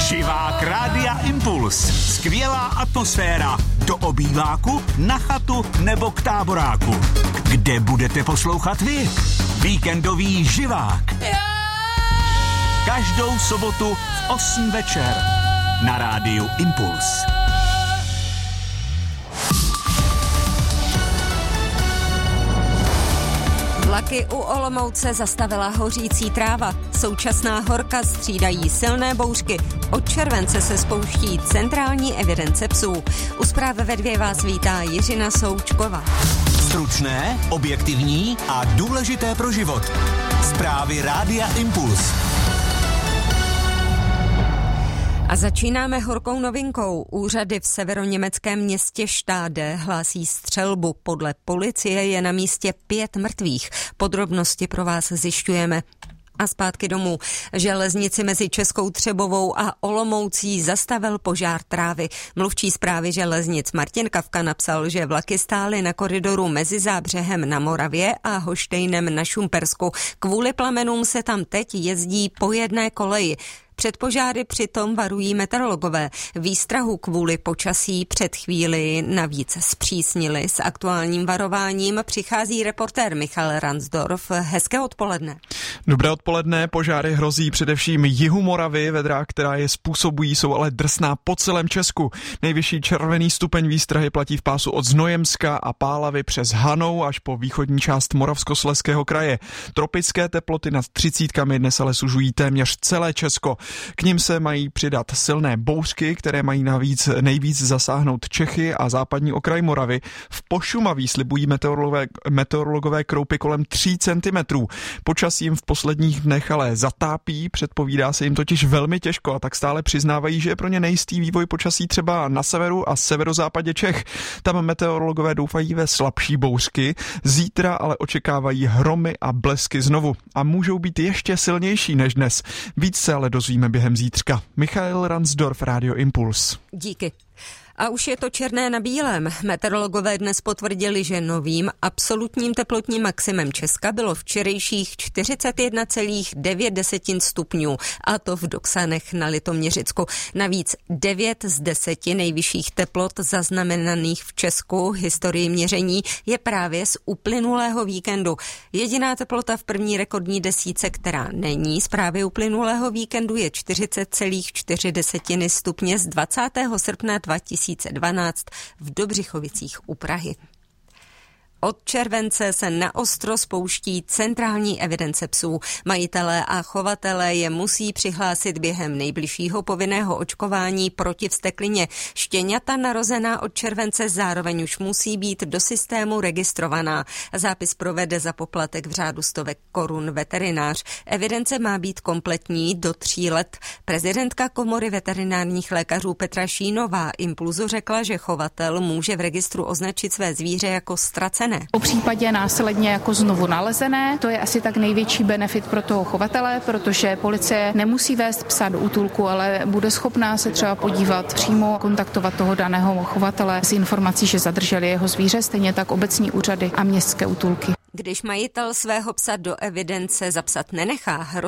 Živák Rádia Impuls. Skvělá atmosféra. Do obýváku, na chatu nebo k táboráku. Kde budete poslouchat vy? Víkendový živák. Každou sobotu v 8 večer. Na Rádiu Impuls. Vlaky u Olomouce zastavila hořící tráva. Současná horka střídají silné bouřky. Od července se spouští centrální evidence psů. U Zprávy ve 2 vás vítá Jiřina Součková. Stručné, objektivní a důležité pro život. Zprávy Rádia Impuls. A začínáme horkou novinkou. Úřady v severoněmeckém městě Stade hlásí střelbu. Podle policie je na místě 5 mrtvých. Podrobnosti pro vás zjišťujeme. A zpátky domů. Železnici mezi Českou Třebovou a Olomoucí zastavil požár trávy. Mluvčí správy železnic Martin Kafka napsal, že vlaky stály na koridoru mezi Zábřehem na Moravě a Hoštejnem na Šumpersku. Kvůli plamenům se tam teď jezdí po jedné koleji. Před požáry přitom varují meteorologové. Výstrahu kvůli počasí před chvíli navíc zpřísnili. S aktuálním varováním přichází reportér Michal Ransdorf. Hezké odpoledne. Dobré odpoledne. Požáry hrozí především jihu Moravy. Vedra, která je způsobují, jsou ale drsná po celém Česku. Nejvyšší červený stupeň výstrahy platí v pásu od Znojemska a Pálavy přes Hanou až po východní část Moravskoslezského kraje. Tropické teploty nad 30 dnes ale sužují téměř celé Česko. K nim se mají přidat silné bouřky, které mají nejvíc zasáhnout Čechy a západní okraj Moravy. V Pošumaví slibují meteorologové kroupy kolem 3 cm. Počasí jim v posledních dnech ale zatápí, předpovídá se jim totiž velmi těžko a tak stále přiznávají, že je pro ně nejistý vývoj počasí třeba na severu a severozápadě Čech. Tam meteorologové doufají ve slabší bouřky, zítra ale očekávají hromy a blesky znovu a můžou být ještě silnější než dnes. Víc se ale dozvíme během zítřka. Michal Ransdorf, Rádio Impuls. Díky. A už je to černé na bílém. Meteorologové dnes potvrdili, že novým absolutním teplotním maximem Česka bylo včerejších 41,9 stupňů, a to v Doksanech na Litoměřicku. Navíc 9 z 10 nejvyšších teplot zaznamenaných v Česku historii měření je právě z uplynulého víkendu. Jediná teplota v první rekordní desítce, která není z právě uplynulého víkendu, je 40,4 stupně z 20. srpna 2012 v Dobřichovicích u Prahy. Od července se naostro spouští centrální evidence psů. Majitelé a chovatelé je musí přihlásit během nejbližšího povinného očkování proti vzteklině. Štěňata narozená od července zároveň už musí být do systému registrovaná. Zápis provede za poplatek v řádu stovek korun veterinář. Evidence má být kompletní do 3 let. Prezidentka Komory veterinárních lékařů Petra Šínová Impulzu řekla, že chovatel může v registru označit své zvíře jako ztracené. Po případě následně jako znovu nalezené, to je asi tak největší benefit pro toho chovatele, protože policie nemusí vést psa do útulku, ale bude schopná se třeba podívat přímo, kontaktovat toho daného chovatele s informací, že zadrželi jeho zvíře, stejně tak obecní úřady a městské útulky. Když majitel svého psa do evidence zapsat nenechá,